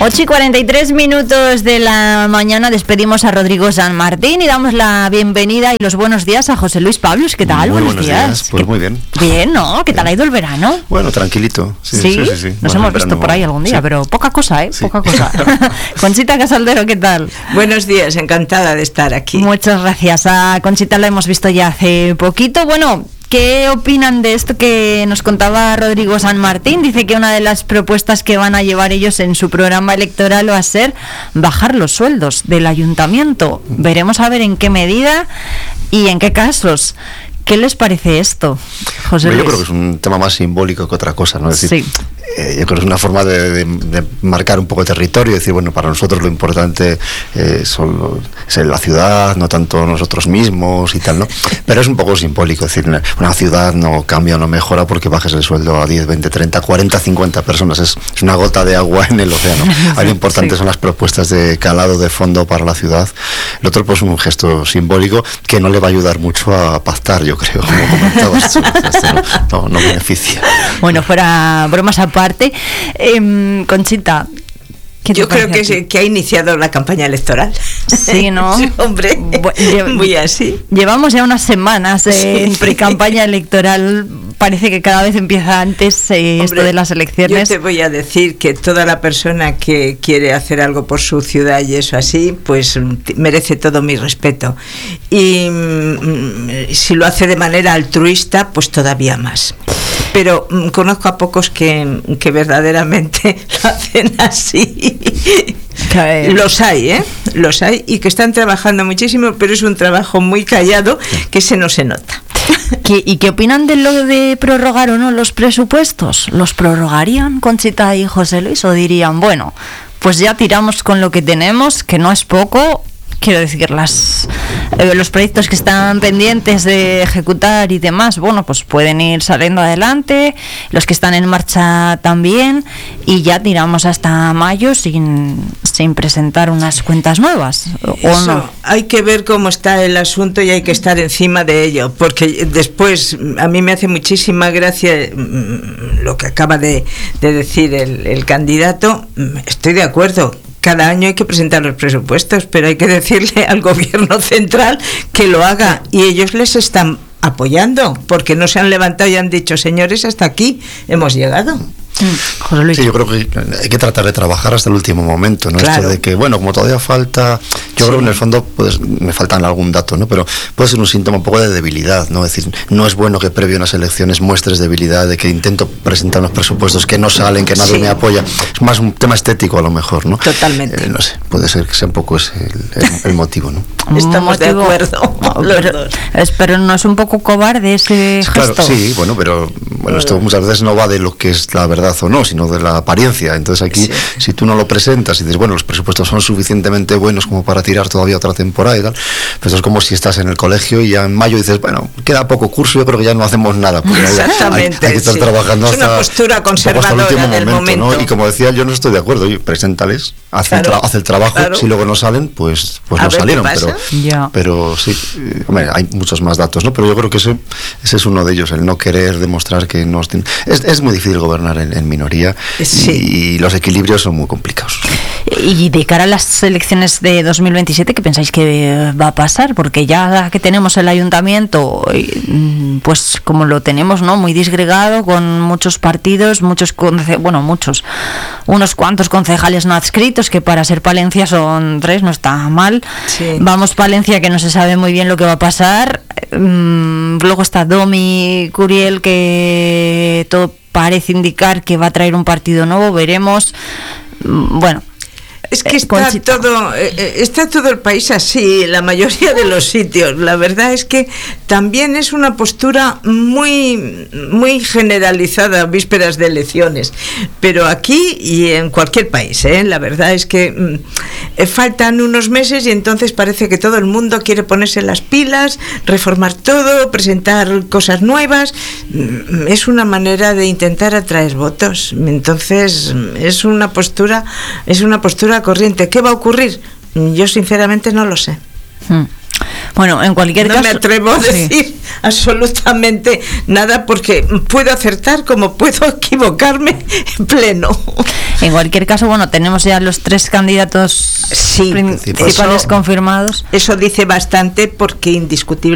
8:43 de la mañana despedimos a Rodrigo San Martín y damos la bienvenida y los buenos días a José Luis Pablos. ¿Qué tal? Muy buenos días. Pues muy bien. Bien, ¿no? ¿Qué tal ha ido el verano? Bueno, tranquilito. Sí. Nos hemos visto por ahí algún día, pero poca cosa, ¿eh? Sí. Poca cosa. Conchita Casaldero, ¿qué tal? Buenos días, encantada de estar aquí. Muchas gracias. A Conchita la hemos visto ya hace poquito. Bueno, ¿qué opinan de esto que nos contaba Rodrigo San Martín? Dice que una de las propuestas que van a llevar ellos en su programa electoral va a ser bajar los sueldos del ayuntamiento. Veremos a ver en qué medida y en qué casos. ¿Qué les parece esto, José Luis? Yo creo que es un tema más simbólico que otra cosa, ¿no? Es decir, yo creo que es una forma de marcar un poco el territorio, decir, bueno, para nosotros lo importante es la ciudad, no tanto nosotros mismos y tal, ¿no? Pero es un poco simbólico, es decir, una ciudad no cambia, no mejora porque bajes el sueldo a 10, 20, 30, 40, 50 personas, es una gota de agua en el océano. Lo importante son las propuestas de calado, de fondo para la ciudad. El otro, pues, un gesto simbólico que no le va a ayudar mucho a pactar, yo creo, como comentabas, no beneficia. Bueno, fuera bromas aparte, Conchita, yo creo que ha iniciado la campaña electoral. Sí, ¿no? Sí, hombre, muy así. Llevamos ya unas semanas en pre-campaña electoral. Parece que cada vez empieza antes esto de las elecciones. Yo te voy a decir que toda la persona que quiere hacer algo por su ciudad y eso así, pues merece todo mi respeto. Y si lo hace de manera altruista, pues todavía más. Pero conozco a pocos que verdaderamente lo hacen así. Los hay, los hay, y que están trabajando muchísimo, pero es un trabajo muy callado que no se nota. ¿Y qué opinan de lo de prorrogar o no los presupuestos? ¿Los prorrogarían, Conchita y José Luis, o dirían, bueno, pues ya tiramos con lo que tenemos, que no es poco? Quiero decir, los proyectos que están pendientes de ejecutar y demás, bueno, pues pueden ir saliendo adelante, los que están en marcha también, y ya tiramos hasta mayo sin presentar unas cuentas nuevas, ¿o no? Hay que ver cómo está el asunto y hay que estar encima de ello, porque después a mí me hace muchísima gracia lo que acaba de decir el candidato. Estoy de acuerdo. Cada año hay que presentar los presupuestos, pero hay que decirle al gobierno central que lo haga, y ellos les están apoyando, porque no se han levantado y han dicho, señores, hasta aquí hemos llegado. Sí, yo creo que hay que tratar de trabajar hasta el último momento, ¿no? Claro. Esto de que, bueno, como todavía falta, yo creo que en el fondo pues me faltan algún dato, ¿no? Pero puede ser un síntoma un poco de debilidad, ¿no? Es decir, no es bueno que previo a unas elecciones muestres debilidad, de que intento presentar unos presupuestos que no salen, que nadie me apoya. Es más un tema estético a lo mejor, ¿no? Totalmente. No sé, puede ser que sea un poco ese el motivo, ¿no? Estamos de acuerdo. Pero no es un poco cobarde ese gesto. Claro, sí, bueno, esto muchas veces no va de lo que es la verdad o no, sino de la apariencia. Entonces aquí, si tú no lo presentas y dices, bueno, los presupuestos son suficientemente buenos como para tirar todavía otra temporada y tal, pues es como si estás en el colegio y ya en mayo dices, bueno, queda poco curso, yo creo que ya no hacemos nada, porque exactamente, hay que estar trabajando es una postura conservadora hasta el último momento, ¿no? Y como decía, yo no estoy de acuerdo, preséntales, haz el trabajo, si luego no salen, pues no salieron, pero sí, hombre, hay muchos más datos, ¿no? Pero yo creo que ese es uno de ellos, el no querer demostrar que no es muy difícil gobernar en minoría, y los equilibrios son muy complicados. Y de cara a las elecciones de 2027, ¿qué pensáis que va a pasar? Porque ya que tenemos el ayuntamiento, pues como lo tenemos, ¿no? Muy disgregado, con muchos partidos, unos cuantos concejales no adscritos, que para ser Palencia son 3, no está mal. Sí. Vamos, Palencia, que no se sabe muy bien lo que va a pasar. Luego está Domi Curiel, que todo parece indicar que va a traer un partido nuevo, veremos. Bueno, es que está todo el país así, la mayoría de los sitios. La verdad es que también es una postura muy, muy generalizada a vísperas de elecciones. Pero aquí y en cualquier país, la verdad es que faltan unos meses y entonces parece que todo el mundo quiere ponerse las pilas, reformar todo, presentar cosas nuevas. Es una manera de intentar atraer votos. Entonces es una postura corriente. ¿Qué va a ocurrir? Yo sinceramente no lo sé. Bueno, en cualquier caso... No me atrevo a decir absolutamente nada, porque puedo acertar como puedo equivocarme en pleno. En cualquier caso, bueno, tenemos ya los 3 candidatos principales confirmados. Eso dice bastante, porque indiscutiblemente